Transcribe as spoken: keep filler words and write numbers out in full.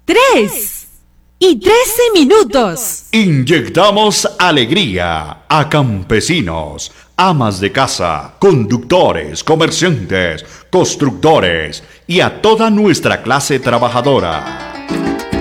tres y trece minutos. Inyectamos alegría a campesinos, amas de casa, conductores, comerciantes, constructores y a toda nuestra clase trabajadora.